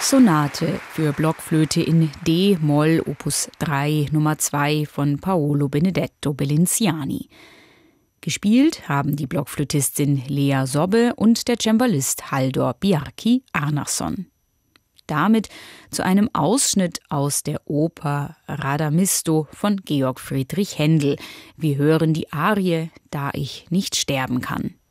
Sonate für Blockflöte in D-Moll Opus 3 Nummer 2 von Paolo Benedetto Bellinciani. Gespielt haben die Blockflötistin Lea Sobbe und der Cembalist Haldor Bjarki Arnarsson. Damit zu einem Ausschnitt aus der Oper Radamisto von Georg Friedrich Händel. Wir hören die Arie »Da ich nicht sterben kann«.